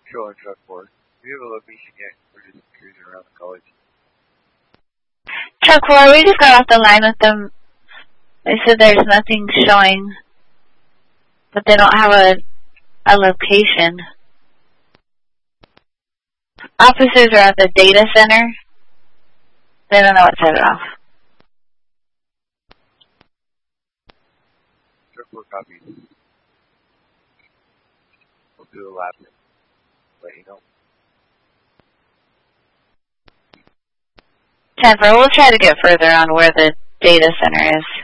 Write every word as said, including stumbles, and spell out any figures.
Patrol and truck four. Do you have a location yet? We're just cruising around the college. Truck four, we just got off the line with them. They said there's nothing showing, but they don't have a a location. Officers are at the data center. They don't know what set it off. Truck four copies. We'll do a lap and let you know. ten four, we'll try to get further on where the data center is.